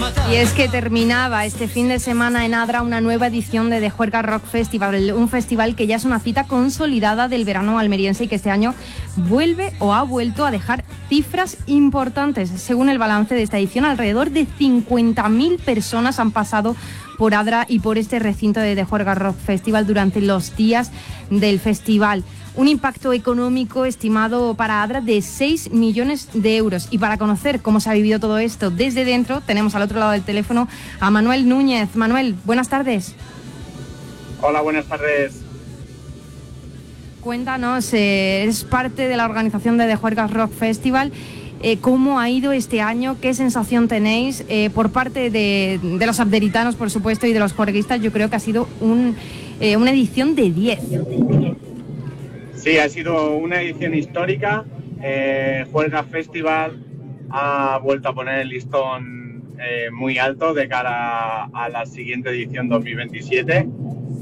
Y es que terminaba este fin de semana en Adra una nueva edición de The Juerga Rock Festival, un festival que ya es una cita consolidada del verano almeriense y que este año vuelve o ha vuelto a dejar cifras importantes. Según el balance de esta edición, alrededor de 50.000 personas han pasado por Adra y por este recinto de The Juerga Rock Festival durante los días del festival. Un impacto económico estimado para Adra de 6 millones de euros. Y para conocer cómo se ha vivido todo esto desde dentro, tenemos al otro lado del teléfono a Manuel Núñez. Manuel, buenas tardes. Hola, buenas tardes. Cuéntanos, eres parte de la organización de The Juerga Rock Festival. ¿Cómo ha ido este año? ¿Qué sensación tenéis? Por parte de los abderitanos, por supuesto, y de los juerguistas, yo creo que ha sido una edición de 10. Sí, ha sido una edición histórica. Juerga Festival ha vuelto a poner el listón muy alto de cara a la siguiente edición 2027.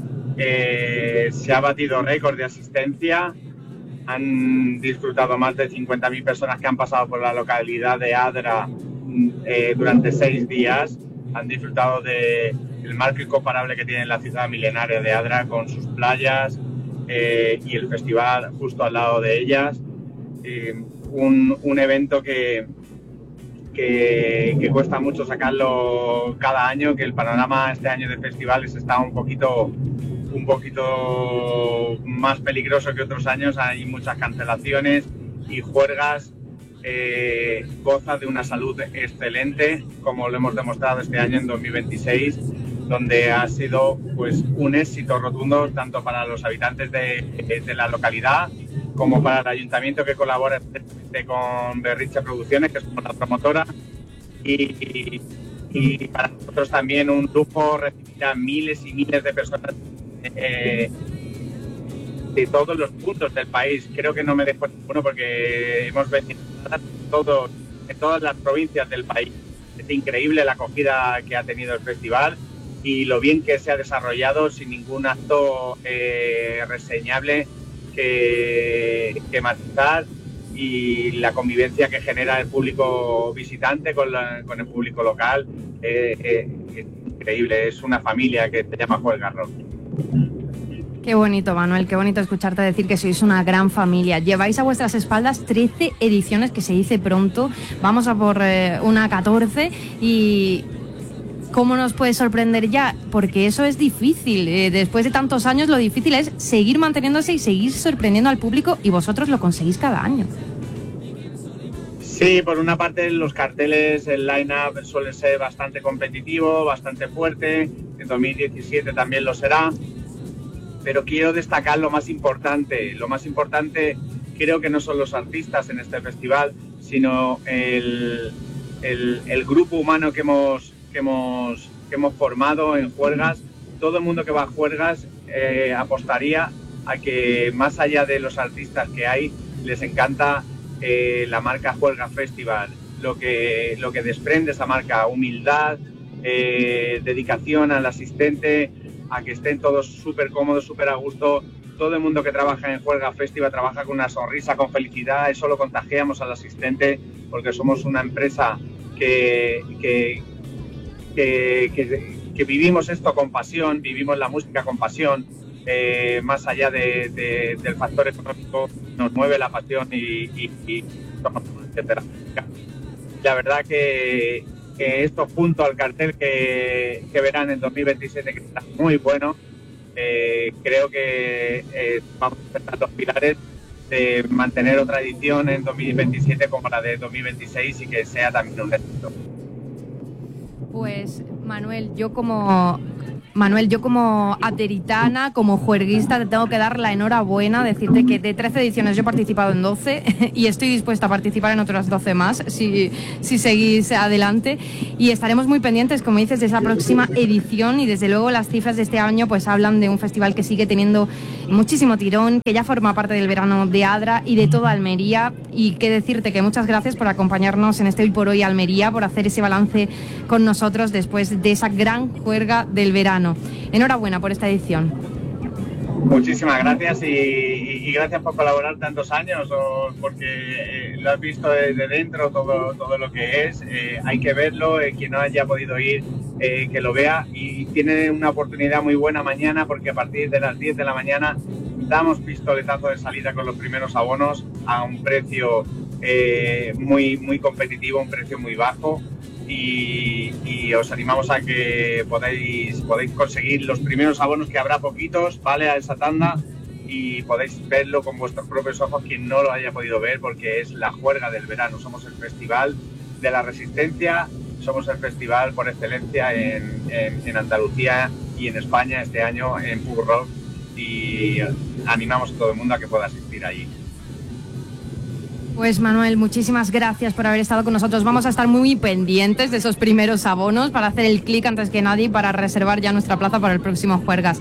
Se ha batido récord de asistencia. Han disfrutado más de 50.000 personas que han pasado por la localidad de Adra durante 6 días. Han disfrutado del marco incomparable que tiene la ciudad milenaria de Adra con sus playas, y el festival justo al lado de ellas. Un evento que cuesta mucho sacarlo cada año, que el panorama este año de festivales está un poquito más peligroso que otros años. Hay muchas cancelaciones y Juergas goza de una salud excelente, como lo hemos demostrado este año en 2026, donde ha sido pues un éxito rotundo tanto para los habitantes de la localidad como para el ayuntamiento, que colabora con Berriche Producciones, que es como la promotora, y para nosotros también un lujo recibir a miles y miles de personas de todos los puntos del país. Creo que no me dejo ninguno porque hemos venido en todas las provincias del país. Es increíble la acogida que ha tenido el festival y lo bien que se ha desarrollado, sin ningún acto reseñable que matizar, y la convivencia que genera el público visitante con el público local es increíble. Es una familia que se llama Juerga Rock. Qué bonito, Manuel, qué bonito escucharte decir que sois una gran familia. Lleváis a vuestras espaldas 13 ediciones, que se dice pronto. Vamos a por una 14 y... ¿Cómo nos puede sorprender ya? Porque eso es difícil. Después de tantos años, lo difícil es seguir manteniéndose y seguir sorprendiendo al público, y vosotros lo conseguís cada año. Sí, por una parte los carteles, el line-up suele ser bastante competitivo, bastante fuerte. En 2017 también lo será. Pero quiero destacar lo más importante. Lo más importante creo que no son los artistas en este festival, sino el grupo humano que hemos formado en Juergas. Todo el mundo que va a Juergas apostaría a que, más allá de los artistas que hay, les encanta la marca Juerga Festival, lo que desprende esa marca: humildad, dedicación al asistente, a que estén todos súper cómodos, súper a gusto. Todo el mundo que trabaja en Juerga Festival trabaja con una sonrisa, con felicidad. Eso lo contagiamos al asistente, porque somos una empresa que vivimos esto con pasión, vivimos la música con pasión. Más allá del factor económico, nos mueve la pasión y etcétera. La verdad que esto, junto al cartel que verán en 2027, que está muy bueno, creo que vamos a empezar los pilares de mantener otra edición en 2027 como la de 2026 y que sea también un éxito. Pues Manuel, yo como adderitana, como juerguista, te tengo que dar la enhorabuena, decirte que de 13 ediciones yo he participado en 12 y estoy dispuesta a participar en otras 12 más si seguís adelante, y estaremos muy pendientes, como dices, de esa próxima edición. Y desde luego las cifras de este año pues hablan de un festival que sigue teniendo muchísimo tirón, que ya forma parte del verano de Adra y de toda Almería. Y que decirte que muchas gracias por acompañarnos en este Hoy por Hoy Almería, por hacer ese balance con nosotros después de esa gran juerga del verano. Enhorabuena por esta edición. Muchísimas gracias y gracias por colaborar tantos años, porque lo has visto desde dentro todo lo que es. Hay que verlo, quien no haya podido ir, que lo vea, y tiene una oportunidad muy buena mañana, porque a partir de las 10 de la mañana damos pistoletazo de salida con los primeros abonos a un precio muy competitivo, un precio muy bajo. Y os animamos a que podéis conseguir los primeros abonos, que habrá poquitos, ¿vale?, a esa tanda, y podéis verlo con vuestros propios ojos quien no lo haya podido ver, porque es la juerga del verano. Somos el festival de la resistencia, somos el festival por excelencia en Andalucía y en España este año en pub rock, y animamos a todo el mundo a que pueda asistir allí. Pues Manuel, muchísimas gracias por haber estado con nosotros. Vamos a estar muy pendientes de esos primeros abonos para hacer el clic antes que nadie, para reservar ya nuestra plaza para el próximo Juergas.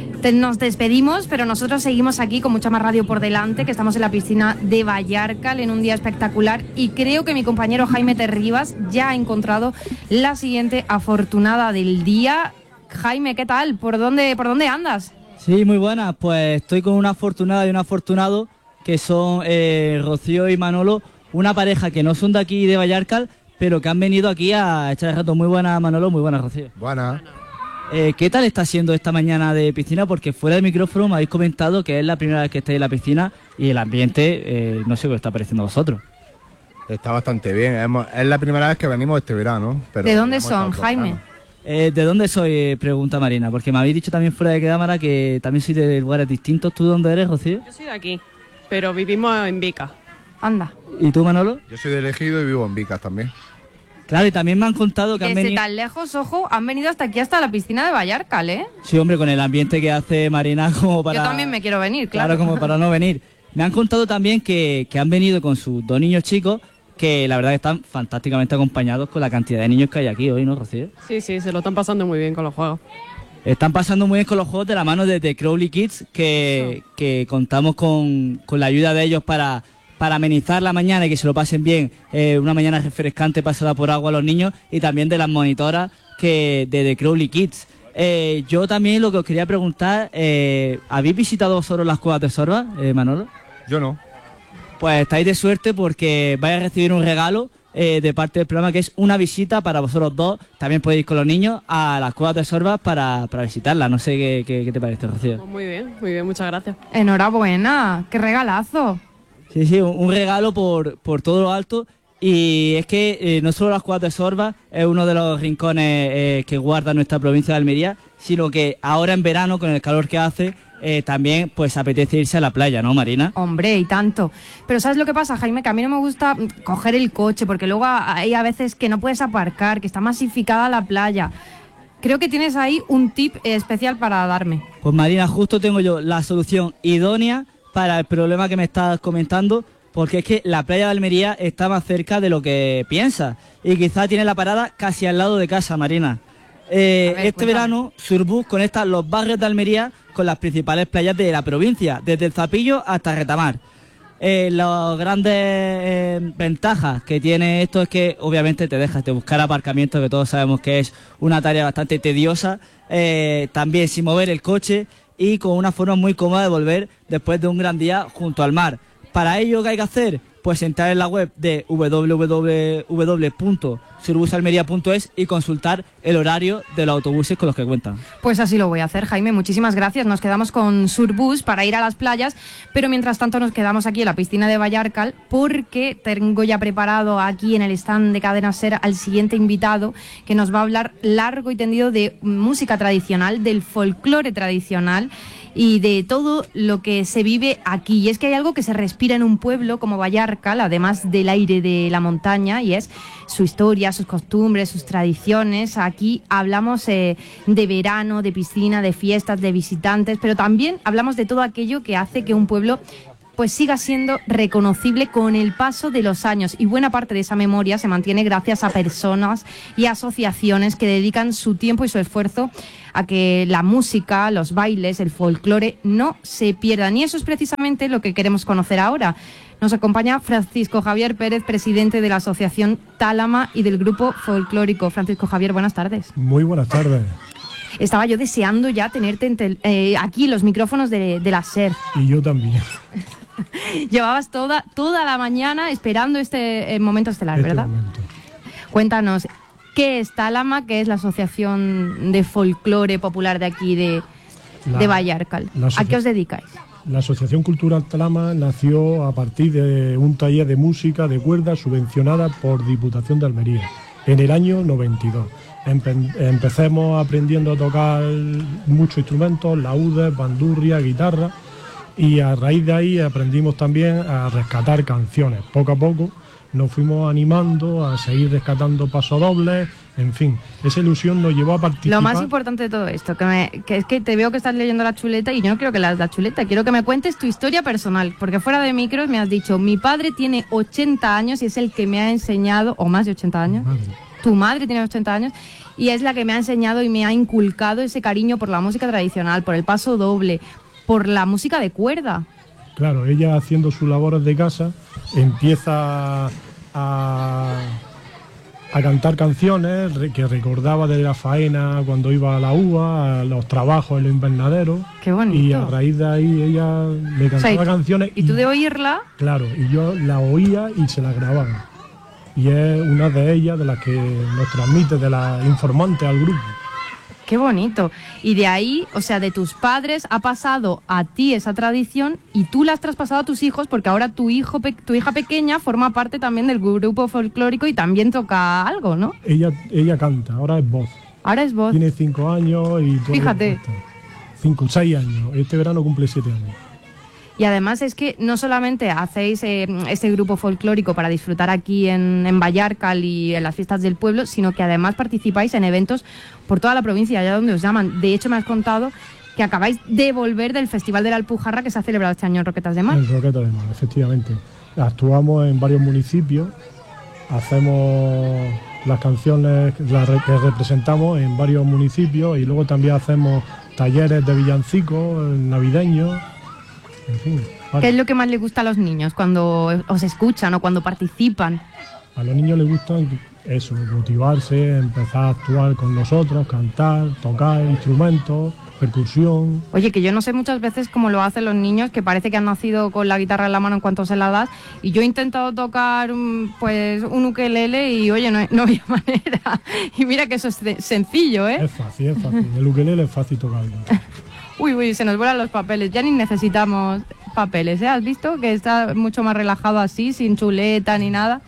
Nos despedimos, pero nosotros seguimos aquí con mucha más radio por delante, que estamos en la piscina de Vallarcal en un día espectacular, y creo que mi compañero Jaime Terribas ya ha encontrado la siguiente afortunada del día. Jaime, ¿qué tal? ¿Por dónde andas? Sí, muy buenas. Pues estoy con una afortunada y un afortunado, que son Rocío y Manolo, una pareja que no son de aquí de Vallarcal, pero que han venido aquí a echar el rato. Muy buena, Manolo, muy buena, Rocío. Buenas. ¿Qué tal está siendo esta mañana de piscina? Porque fuera del micrófono me habéis comentado que es la primera vez que estáis en la piscina, y el ambiente, no sé qué os está pareciendo a vosotros. Está bastante bien. Es la primera vez que venimos este verano. Pero ¿de dónde son, Jaime? ¿De dónde soy? Pregunta Marina, porque me habéis dicho también fuera de cámara que también sois de lugares distintos. ¿Tú dónde eres, Rocío? Yo soy de aquí, pero vivimos en Vica. Anda. ¿Y tú, Manolo? Yo soy de Elegido y vivo en Vicas también. Claro, y también me han contado que han Desde venido... tan lejos, ojo, han venido hasta aquí, hasta la piscina de Vallarcal, ¿eh? Sí, hombre, con el ambiente que hace Marina, como para... Yo también me quiero venir, claro. Claro, como para no venir. Me han contado también que han venido con sus dos niños chicos, que la verdad que están fantásticamente acompañados con la cantidad de niños que hay aquí hoy, ¿no, Rocío? Sí, se lo están pasando muy bien con los juegos. Están pasando muy bien con los juegos de la mano de The Crowley Kids, que contamos con la ayuda de ellos para amenizar la mañana y que se lo pasen bien, una mañana refrescante pasada por agua a los niños, y también de las monitoras de The Crowley Kids. Yo también lo que os quería preguntar, ¿habéis visitado vosotros las cuevas de Sorba, Manolo? Yo no. Pues estáis de suerte, porque vais a recibir un regalo de parte del programa, que es una visita para vosotros dos. También podéis ir con los niños a las cuevas de Sorba para visitarlas. No sé qué te parece, Rocío. Pues muy bien, muchas gracias. Enhorabuena, qué regalazo. Sí, un regalo por todo lo alto. Y es que no solo las cuevas de Sorba es uno de los rincones que guarda nuestra provincia de Almería, sino que ahora en verano, con el calor que hace, también pues apetece irse a la playa, ¿no, Marina? Hombre, y tanto. Pero ¿sabes lo que pasa, Jaime? Que a mí no me gusta coger el coche, porque luego hay a veces que no puedes aparcar, que está masificada la playa. Creo que tienes ahí un tip especial para darme. Pues Marina, justo tengo yo la solución idónea para el problema que me estás comentando, porque es que la playa de Almería está más cerca de lo que piensas, y quizá tiene la parada casi al lado de casa, Marina. Este verano, Surbus conecta los barrios de Almería con las principales playas de la provincia, desde el Zapillo hasta Retamar. Las grandes ventajas que tiene esto es que obviamente te dejas de buscar aparcamiento, que todos sabemos que es una tarea bastante tediosa, también sin mover el coche, y con una forma muy cómoda de volver después de un gran día junto al mar. Para ello, ¿qué hay que hacer? Pues entrar en la web de www.surbusalmeria.es y consultar el horario de los autobuses con los que cuentan. Pues así lo voy a hacer, Jaime. Muchísimas gracias. Nos quedamos con Surbus para ir a las playas, pero mientras tanto nos quedamos aquí en la piscina de Vallarcal, porque tengo ya preparado aquí en el stand de Cadena Ser al siguiente invitado, que nos va a hablar largo y tendido de música tradicional, del folclore tradicional y de todo lo que se vive aquí. Y es que hay algo que se respira en un pueblo como Vallarcal, además del aire de la montaña, y es su historia, sus costumbres, sus tradiciones. Aquí hablamos de verano, de piscina, de fiestas, de visitantes, pero también hablamos de todo aquello que hace que un pueblo pues siga siendo reconocible con el paso de los años, y buena parte de esa memoria se mantiene gracias a personas y asociaciones que dedican su tiempo y su esfuerzo a que la música, los bailes, el folclore no se pierdan, y eso es precisamente lo que queremos conocer ahora. Nos acompaña Francisco Javier Pérez, presidente de la Asociación Tálama y del Grupo Folclórico. Francisco Javier, buenas tardes. Muy buenas tardes. Estaba yo deseando ya tenerte aquí, los micrófonos de la SER. Y yo también. Llevabas toda la mañana esperando este momento estelar, ¿verdad? Momento. Cuéntanos, ¿qué es Tálama? ¿Qué es la Asociación de Folclore Popular de aquí de Vallarcal? ¿A qué os dedicáis? La Asociación Cultural Tálama nació a partir de un taller de música de cuerda subvencionada por Diputación de Almería en el año 92. Empecemos aprendiendo a tocar muchos instrumentos, laúdes, bandurria, guitarra, y a raíz de ahí aprendimos también a rescatar canciones. Poco a poco nos fuimos animando a seguir rescatando pasodobles, en fin, esa ilusión nos llevó a participar. Lo más importante de todo esto, que es que te veo que estás leyendo la chuleta y yo no quiero que leas la chuleta, quiero que me cuentes tu historia personal, porque fuera de micros me has dicho, mi padre tiene 80 años y es el que me ha enseñado, o más de 80 años, tu madre tiene 80 años y es la que me ha enseñado y me ha inculcado ese cariño por la música tradicional, por el paso doble, por la música de cuerda. Claro, ella haciendo sus labores de casa empieza a cantar canciones que recordaba de la faena cuando iba a la uva, a los trabajos en los invernaderos. Qué bonito. Y a raíz de ahí ella me cantaba canciones. ¿Y tú de oírla? Claro, y yo la oía y se la grababa. Y es una de ellas de las que nos transmite, de las informantes al grupo. Qué bonito. Y de ahí, o sea, de tus padres ha pasado a ti esa tradición y tú la has traspasado a tus hijos porque ahora tu hija pequeña forma parte también del grupo folclórico y también toca algo, ¿no? Ella canta, ahora es voz. Ahora es voz. Tiene 5 años y... Fíjate. 6 años. Este verano cumple 7 años. Y además es que no solamente hacéis este grupo folclórico para disfrutar aquí en Vallarcal y en las fiestas del pueblo, sino que además participáis en eventos por toda la provincia, allá donde os llaman. De hecho, me has contado que acabáis de volver del Festival de la Alpujarra que se ha celebrado este año en Roquetas de Mar. En Roquetas de Mar, efectivamente. Actuamos en varios municipios, hacemos las canciones que representamos en varios municipios y luego también hacemos talleres de villancicos navideños. En fin, vale. ¿Qué es lo que más les gusta a los niños cuando os escuchan o cuando participan? A los niños les gusta eso, motivarse, empezar a actuar con nosotros, cantar, tocar instrumentos, percusión. Oye, que yo no sé muchas veces cómo lo hacen los niños, que parece que han nacido con la guitarra en la mano en cuanto se la das, y yo he intentado tocar pues un ukelele y oye, no había manera. Y mira que eso es sencillo, ¿eh? Es fácil. El ukelele es fácil tocarlo. Uy, se nos vuelan los papeles, ya ni necesitamos papeles, ¿eh? ¿Has visto? Que está mucho más relajado así, sin chuleta ni nada.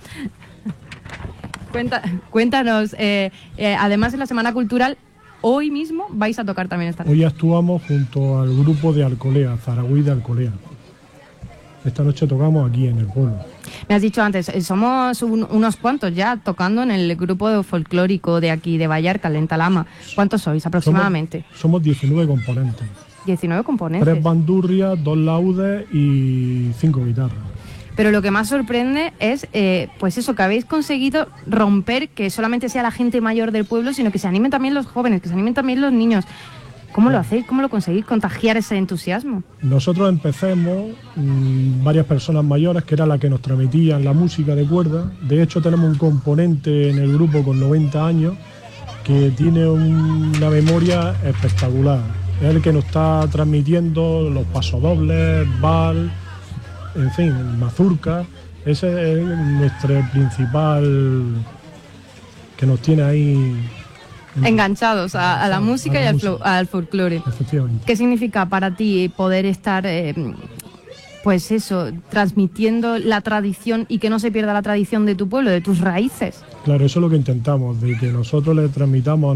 Cuéntanos, además de la Semana Cultural, hoy mismo vais a tocar también esta noche. Hoy actuamos junto al grupo de Alcolea, Zaragüí de Alcolea. Esta noche tocamos aquí en el pueblo. Me has dicho antes, somos unos cuantos ya tocando en el grupo folclórico de aquí, de Vallarcal, en Tálama. ¿Cuántos sois aproximadamente? Somos 19 componentes. 19 componentes. 3 bandurrias, 2 laudes y 5 guitarras. Pero lo que más sorprende es, pues eso, que habéis conseguido romper que solamente sea la gente mayor del pueblo, sino que se animen también los jóvenes, que se animen también los niños. ¿Cómo lo hacéis? ¿Cómo lo conseguís? ¿Contagiar ese entusiasmo? Nosotros empecemos, varias personas mayores, que era la que nos transmitían la música de cuerda. De hecho, tenemos un componente en el grupo con 90 años que tiene una memoria espectacular. Es el que nos está transmitiendo los pasodobles, vals, en fin, mazurca. Ese es nuestro principal que nos tiene ahí enganchados a la música y al folclore. Efectivamente. ¿Qué significa para ti poder estar, pues eso, transmitiendo la tradición y que no se pierda la tradición de tu pueblo, de tus raíces? Claro, eso es lo que intentamos, de que nosotros le transmitamos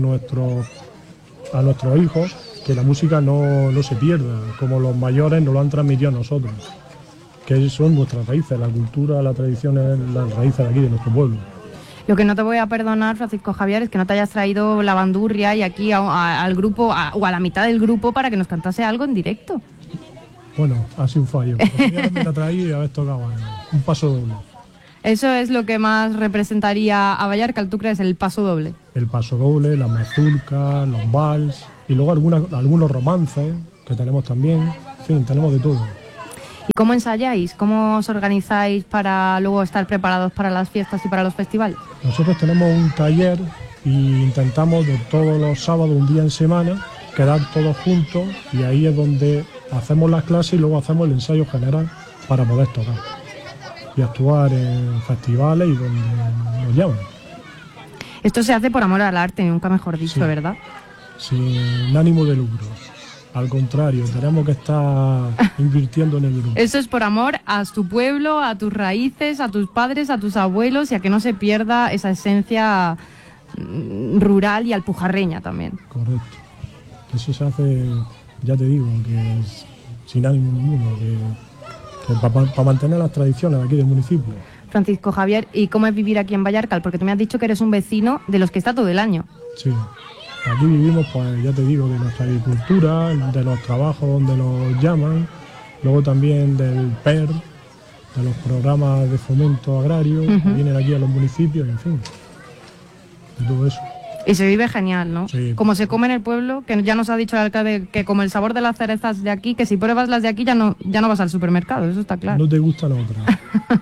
a nuestros hijos que la música no se pierda, como los mayores nos lo han transmitido a nosotros, que son nuestras raíces, la cultura, la tradición es las raíces de aquí, de nuestro pueblo. Lo que no te voy a perdonar, Francisco Javier, es que no te hayas traído la bandurria y aquí al grupo, o a la mitad del grupo, para que nos cantase algo en directo. Bueno, ha sido un fallo. Me la traí y haber tocado un paso doble. Eso es lo que más representaría a Vallarcal, ¿tú crees? El paso doble. El paso doble, la mazurca, los vals y luego algunos romances que tenemos también. En fin, tenemos de todo. ¿Y cómo ensayáis? ¿Cómo os organizáis para luego estar preparados para las fiestas y para los festivales? Nosotros tenemos un taller y intentamos de todos los sábados, un día en semana, quedar todos juntos, y ahí es donde hacemos las clases y luego hacemos el ensayo general para poder tocar y actuar en festivales y donde nos llaman. Esto se hace por amor al arte, nunca mejor dicho, Sí. ¿verdad? Sin ánimo de lucro. Al contrario, tenemos que estar invirtiendo en el grupo. Eso es por amor a tu pueblo, a tus raíces, a tus padres, a tus abuelos, y a que no se pierda esa esencia rural y alpujarreña también. Correcto. Eso se hace, ya te digo, que es sin ánimo ninguno, que para mantener las tradiciones de aquí del municipio. Francisco Javier, ¿y cómo es vivir aquí en Vallarcal? Porque tú me has dicho que eres un vecino de los que está todo el año. Sí. Aquí vivimos, pues ya te digo, de nuestra agricultura, de los trabajos donde nos llaman, luego también del PER, de los programas de fomento agrario que vienen aquí a los municipios, en fin, de todo eso. Y se vive genial, ¿no? Sí. Como se come en el pueblo, que ya nos ha dicho el alcalde que como el sabor de las cerezas de aquí, que si pruebas las de aquí ya no vas al supermercado, eso está claro. No te gusta la otra.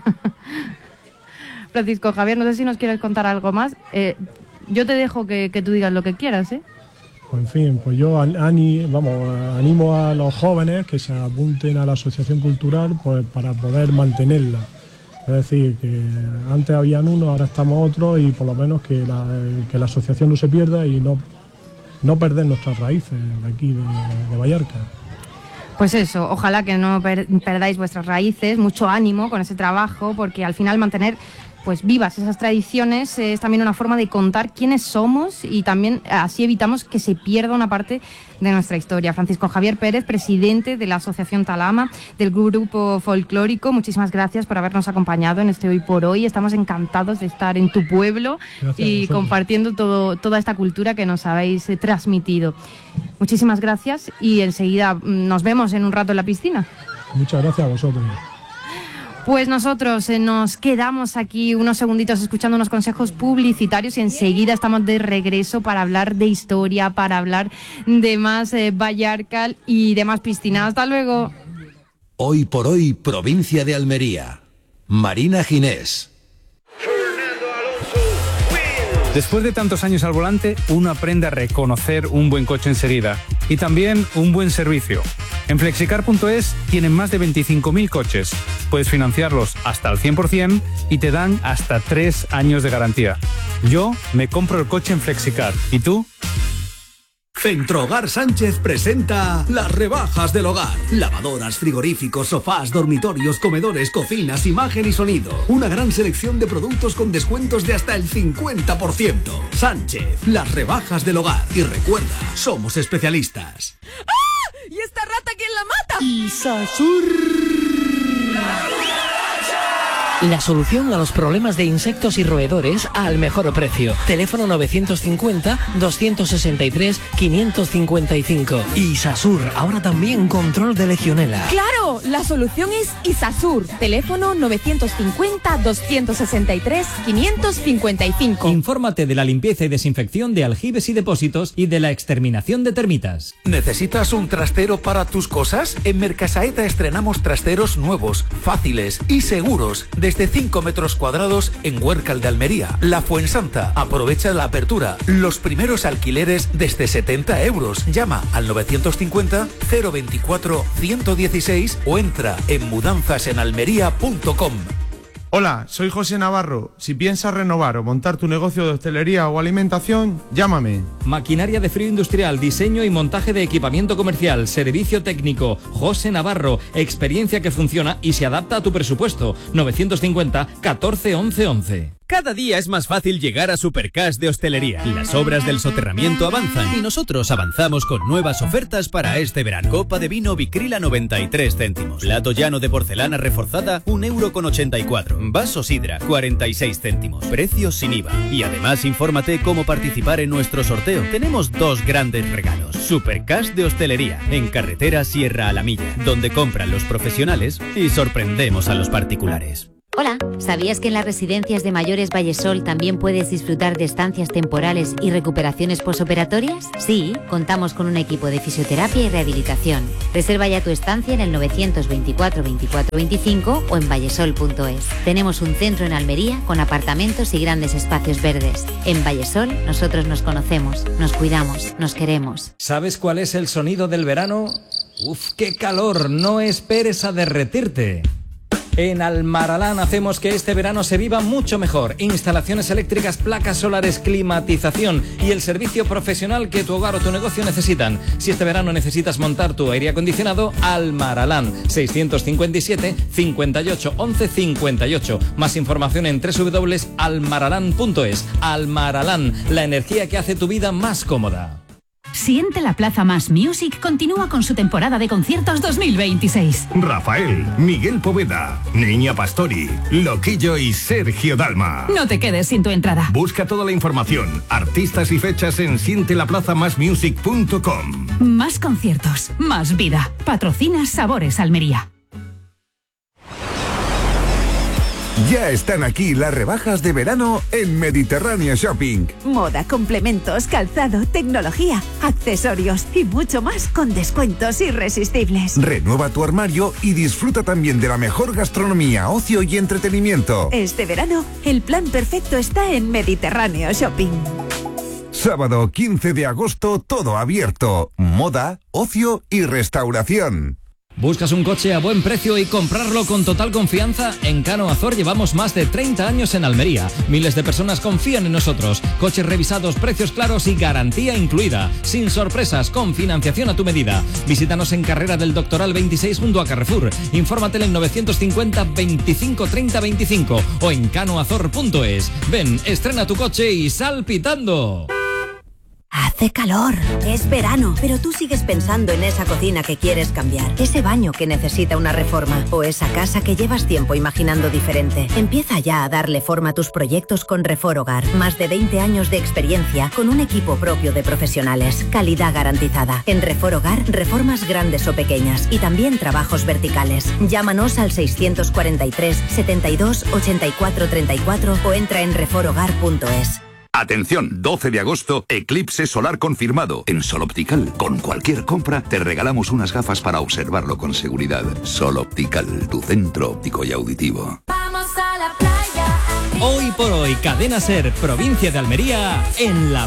Francisco Javier, no sé si nos quieres contar algo más. Yo te dejo que tú digas lo que quieras, ¿eh? Pues en fin, pues yo animo a los jóvenes que se apunten a la asociación cultural, pues para poder mantenerla. Es decir, que antes habían unos, ahora estamos otros, y por lo menos que la asociación no se pierda y no perder nuestras raíces de aquí, de Vallarca. Pues eso, ojalá que no perdáis vuestras raíces, mucho ánimo con ese trabajo, porque al final mantener pues vivas esas tradiciones es también una forma de contar quiénes somos, y también así evitamos que se pierda una parte de nuestra historia. Francisco Javier Pérez, presidente de la Asociación Talama, del grupo folclórico, muchísimas gracias por habernos acompañado en este Hoy por Hoy. Estamos encantados de estar en tu pueblo y compartiendo toda esta cultura que nos habéis transmitido. Muchísimas gracias, y enseguida nos vemos en un rato en la piscina. Muchas gracias a vosotros. Pues nosotros nos quedamos aquí unos segunditos escuchando unos consejos publicitarios, y enseguida estamos de regreso para hablar de historia, para hablar de más Vallarcal y de más piscina. Hasta luego. Hoy por hoy, provincia de Almería. Marina Ginés. Después de tantos años al volante, uno aprende a reconocer un buen coche enseguida, y también un buen servicio. En Flexicar.es tienen más de 25.000 coches. Puedes financiarlos hasta al 100% y te dan hasta 3 años de garantía. Yo me compro el coche en Flexicar. ¿Y tú? Centro Hogar Sánchez presenta las rebajas del hogar. Lavadoras, frigoríficos, sofás, dormitorios, comedores, cocinas, imagen y sonido. Una gran selección de productos con descuentos de hasta el 50%. Sánchez, las rebajas del hogar. Y recuerda, somos especialistas. ¡Ah! ¿Y esta rata quién la mata? Isasur. La solución a los problemas de insectos y roedores al mejor precio. Teléfono 950-263-555. Isasur, ahora también control de legionela. ¡Claro! La solución es Isasur. Teléfono 950-263-555. Infórmate de la limpieza y desinfección de aljibes y depósitos y de la exterminación de termitas. ¿Necesitas un trastero para tus cosas? En Mercasaeta estrenamos trasteros nuevos, fáciles y seguros, desde 5 metros cuadrados en Huércal de Almería. La Fuensanta, aprovecha la apertura. Los primeros alquileres desde 70 euros. Llama al 950 024 116 o entra en mudanzasenalmería.com. Hola, soy José Navarro. Si piensas renovar o montar tu negocio de hostelería o alimentación, llámame. Maquinaria de frío industrial, diseño y montaje de equipamiento comercial, servicio técnico. José Navarro, experiencia que funciona y se adapta a tu presupuesto. 950 14 11 11. Cada día es más fácil llegar a Supercash de Hostelería. Las obras del soterramiento avanzan y nosotros avanzamos con nuevas ofertas para este verano. Copa de vino Vicrila 93 céntimos. Plato llano de porcelana reforzada 1,84 €. Vaso sidra 46 céntimos. Precios sin IVA. Y además infórmate cómo participar en nuestro sorteo. Tenemos 2 grandes regalos. Supercash de Hostelería en carretera Sierra a la Milla, donde compran los profesionales y sorprendemos a los particulares. Hola, ¿sabías que en las residencias de mayores Vallesol también puedes disfrutar de estancias temporales y recuperaciones posoperatorias? Sí, contamos con un equipo de fisioterapia y rehabilitación. Reserva ya tu estancia en el 924 24 25 o en vallesol.es. Tenemos un centro en Almería con apartamentos y grandes espacios verdes. En Vallesol nosotros nos conocemos, nos cuidamos, nos queremos. ¿Sabes cuál es el sonido del verano? ¡Uf, qué calor! No esperes a derretirte. En Almaralán hacemos que este verano se viva mucho mejor. Instalaciones eléctricas, placas solares, climatización y el servicio profesional que tu hogar o tu negocio necesitan. Si este verano necesitas montar tu aire acondicionado, Almaralán. 657 58 11 58. Más información en www.almaralán.es. Almaralán, la energía que hace tu vida más cómoda. Siente la Plaza Más Music continúa con su temporada de conciertos 2026. Rafael, Miguel Poveda, Niña Pastori, Loquillo y Sergio Dalma. No te quedes sin tu entrada. Busca toda la información, artistas y fechas en sientelaplazamasmusic.com. Más conciertos, más vida. Patrocina Sabores Almería. Ya están aquí las rebajas de verano en Mediterráneo Shopping. Moda, complementos, calzado, tecnología, accesorios y mucho más con descuentos irresistibles. Renueva tu armario y disfruta también de la mejor gastronomía, ocio y entretenimiento. Este verano, el plan perfecto está en Mediterráneo Shopping. Sábado 15 de agosto, todo abierto. Moda, ocio y restauración. ¿Buscas un coche a buen precio y comprarlo con total confianza? En Cano Azor llevamos más de 30 años en Almería. Miles de personas confían en nosotros. Coches revisados, precios claros y garantía incluida. Sin sorpresas, con financiación a tu medida. Visítanos en Carrera del Doctoral 26 junto a Carrefour. Infórmate en el 950 25 30 25 o en canoazor.es. Ven, estrena tu coche y sal pitando. Hace calor, es verano, pero tú sigues pensando en esa cocina que quieres cambiar, ese baño que necesita una reforma o esa casa que llevas tiempo imaginando diferente. Empieza ya a darle forma a tus proyectos con Refor Hogar. Más de 20 años de experiencia con un equipo propio de profesionales. Calidad garantizada. En Refor Hogar, reformas grandes o pequeñas y también trabajos verticales. Llámanos al 643 72 84 34 o entra en reforhogar.es. Atención, 12 de agosto, eclipse solar confirmado. En Sol Optical, con cualquier compra, te regalamos unas gafas para observarlo con seguridad. Sol Optical, tu centro óptico y auditivo. Hoy por hoy, Cadena Ser, provincia de Almería, en la